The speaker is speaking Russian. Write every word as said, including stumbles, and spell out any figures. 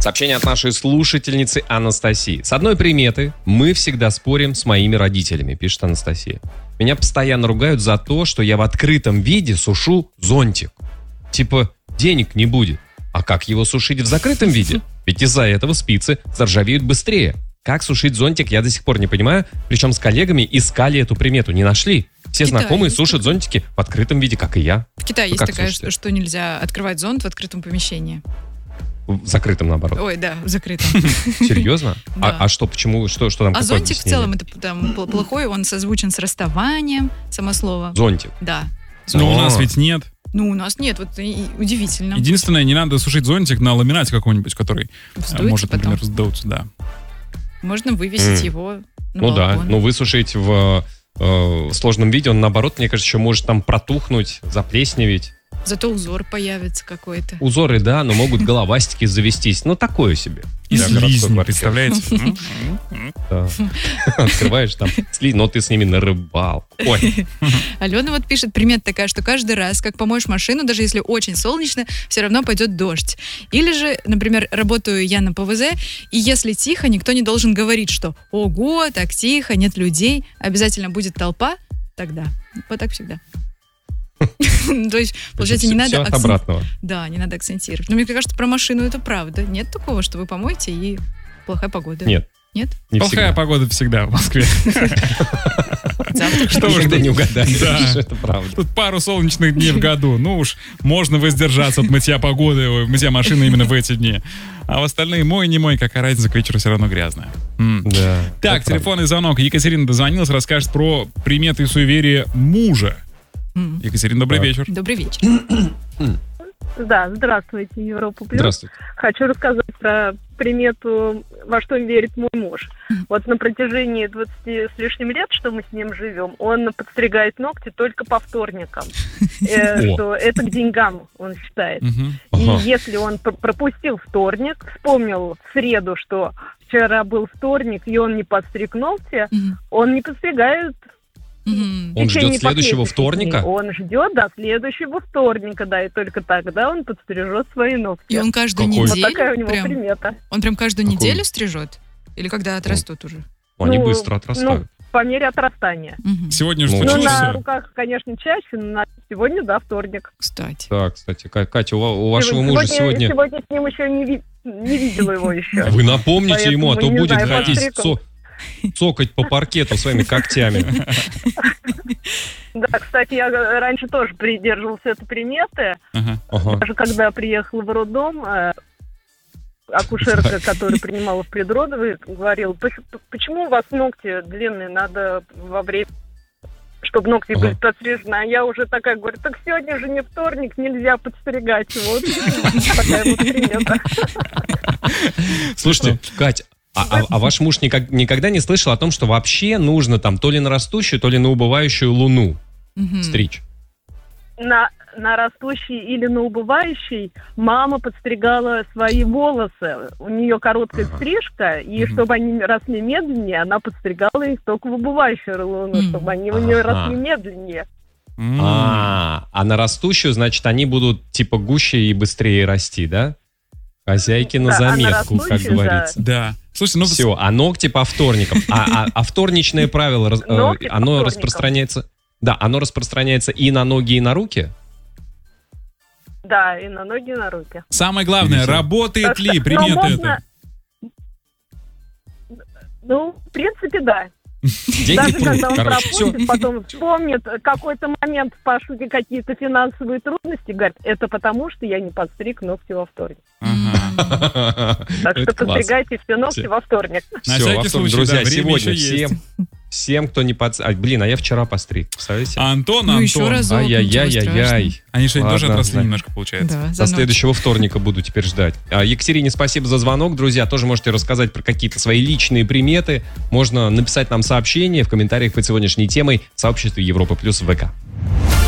Сообщение от нашей слушательницы Анастасии. С одной приметы мы всегда спорим с моими родителями, пишет Анастасия. Меня постоянно ругают за то, что я в открытом виде сушу зонтик. Типа, денег не будет. А как его сушить в закрытом виде? Ведь из-за этого спицы заржавеют быстрее. Как сушить зонтик, я до сих пор не понимаю. Причем с коллегами искали эту примету, не нашли. Все Китае знакомые есть сушат такое. зонтики в открытом виде, как и я. В Китае Вы есть как такая, сушите? что, что нельзя открывать зонт в открытом помещении. В закрытом, наоборот. Ой, да, в закрытом. Серьезно? Да. А, а что, почему, что, что там? А какое зонтик в объяснение? целом это там пл- плохой, он созвучен с расставанием, само слово. Зонтик. Да. Но у нас О. ведь нет. Ну, у нас нет, вот и- удивительно. Единственное, не надо сушить зонтик на ламинате какой-нибудь, который э, Вздуется может, потом. например, вздуться, да. Можно вывесить М. его на Ну да, балкон. но высушить в э, сложном виде, он наоборот, мне кажется, еще может там протухнуть, заплесневеть. Зато узор появится какой-то. Узоры, да, но могут головастики завестись. Ну, такое себе. И Для городской слизни, квартиры. представляете? М? Да. Открываешь там слизни, но ты с ними нарыбал. Ой, Алена вот пишет, примета такая, что каждый раз, как помоешь машину, даже если очень солнечно, все равно пойдет дождь. Или же, например, работаю я на ПВЗ, и если тихо, никто не должен говорить, что ого, так тихо, нет людей, обязательно будет толпа, тогда. Вот так всегда. То есть, получается, не надо... все от акцент- обратного. Да, не надо акцентировать. Но мне кажется, про машину это правда. Нет такого, что вы помоете и плохая погода. Нет. Нет? Не Плохая всегда. погода всегда в Москве. Завтра Что вы Никогда ждете? не угадаешь, Да. что это правда. Тут пару солнечных дней в году. Ну уж можно воздержаться от мытья погоды, ой, мытья машины именно в эти дни. А в остальные мой, не мой, какая разница, к вечеру все равно грязная. М. Да. Так, это телефонный звонок. Екатерина дозвонилась, расскажет про приметы и суеверия мужа. М. Екатерина, добрый Так. вечер. Добрый вечер. Да, здравствуйте, Европа Плюс. Здравствуйте. Хочу рассказать про примету, во что верит мой муж. Вот на протяжении двадцати с лишним лет, что мы с ним живем, он подстригает ногти только по вторникам. Э, О. Что это к деньгам, он считает. Мгм. Ага. И если он пр- пропустил вторник, вспомнил в среду, что вчера был вторник, и он не подстриг ногти, Мгм. он не подстригает Мгм. в Он течение ждет следующего последующих вторника? дней. Он ждет до следующего вторника, да, и только тогда он подстрижет свои ногти. И он каждую Какой? Вот неделю такая у него прям, примета. он прям каждую Какой? неделю стрижет? Или когда отрастут уже? Они Ну, быстро отрастают. Ну, по мере отрастания. Мгм. Сегодня же Ну, Ну, случилось на всё. руках, конечно, чаще, но на- сегодня, да, вторник. Кстати. Так, кстати, Ка- Катя, у ва- у вашего Сегодня- мужа сегодня... Сегодня с ним еще не, ви- не видела его еще. Вы напомните ему, а то Поэтому не будет знаю, хотеть подстриг он. цо- цокать по паркету своими когтями. Да, кстати, я раньше тоже придерживался этой приметы. Ага. Ага. Даже когда приехала в роддом, э, акушерка, которая принимала в предродовой, говорила: «Поч- почему у вас ногти длинные, надо во время, чтобы ногти Ага. были подстрижены. А я уже такая говорю: так сегодня же не вторник, нельзя подстригать. Вот такая вот примета. Слушайте, Кать, а, а- а ваш муж никак- никогда не слышал о том, что вообще нужно там то ли на растущую, то ли на убывающую луну Мгм. стричь? На, на растущий или на убывающий мама подстригала свои волосы. У нее короткая стрижка, и Мгм. чтобы они росли медленнее, она подстригала их только в убывающую луну, Мгм. чтобы они у нее Ага. росли медленнее. М. А, а на растущую, значит, они будут типа гуще и быстрее расти, да? Хозяйки на Да, а на заметку, как растущую, говорится. Да. Слушайте, ну Все, а ногти по вторникам. А, а- а вторничное правило, раз- э, Ногти по оно вторникам. распространяется... Да, оно распространяется и на ноги, и на руки? Да, и на ноги, и на руки. самое главное, Видите? работает Так ли что- примета ну, можно- это? Ну, в принципе, да. Деньги Даже прут, когда он короче, все. пропустит, потом вспомнит, какой-то момент пошли какие-то финансовые трудности, говорит: это потому, что я не подстриг ногти во вторник. Ага. Так что подстригайте все ногти Все. во вторник. На Все, всякий во вторник, случай, друзья, да, время сегодня еще есть. всем, всем, кто не подс... А, блин, а я вчера постриг, представляете? Антон, Ну, еще Антон. разок. Ай-яй-яй-яй-яй. Они что, тоже Ладно, отросли да. немножко, получается? Да, До за ночь. следующего вторника буду теперь ждать. А, Екатерине спасибо за звонок, друзья. Тоже можете рассказать про какие-то свои личные приметы. Можно написать нам сообщение в комментариях под сегодняшней темой в сообществе Европа Плюс в ВК.